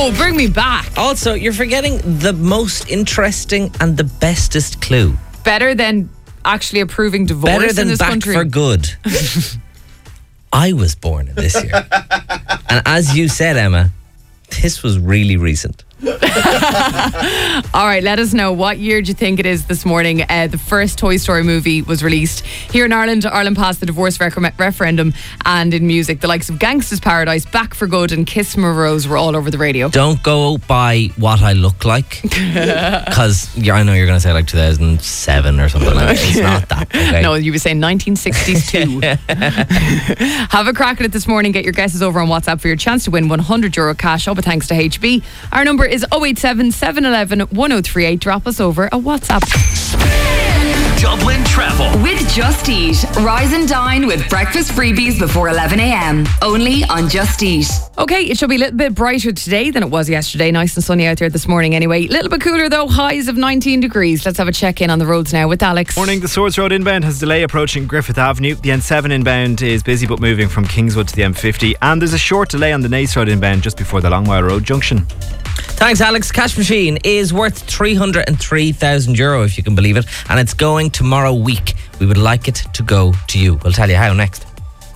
Oh, bring me back. Also, you're forgetting the most interesting and the bestest clue. Better than actually approving divorce Better than in this back country. for good. I was born this year. And as you said, Emma, this was really recent. All right, let us know what year do you think it is this morning. The first Toy Story movie was released here in Ireland. Ireland passed the divorce referendum, and in music, the likes of Gangsta's Paradise, Back for Good, and Kiss from a Rose were all over the radio. Don't go by what I look like, because I know you're going to say like 2007 or something like that. It's not that. Okay? No, you were saying 1960s too. Have a crack at it this morning. Get your guesses over on WhatsApp for your chance to win €100 cash. All but thanks to HB. Our number is 087 711 1038. Drop us over a WhatsApp. Dublin Travel with Just Eat. Rise and dine with breakfast freebies before 11 a.m. Only on Just Eat. Okay, it should be a little bit brighter today than it was yesterday. Nice and sunny out there this morning anyway. A little bit cooler though, highs of 19 degrees. Let's have a check-in on the roads now with Alex. Morning, the Swords Road inbound has delay approaching Griffith Avenue. The N7 inbound is busy but moving from Kingswood to the M50. And there's a short delay on the Naas Road inbound just before the Longmire Road junction. Thanks, Alex. Cash machine is worth €303,000, if you can believe it, and it's going tomorrow week. We would like it to go to you. We'll tell you how next.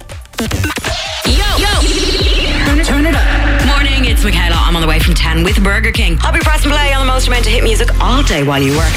Yo! Turn it up. Morning, it's Michaela. I'm on the way from 10 with Burger King. I'll be pressing play on the most amount of hit music all day while you work.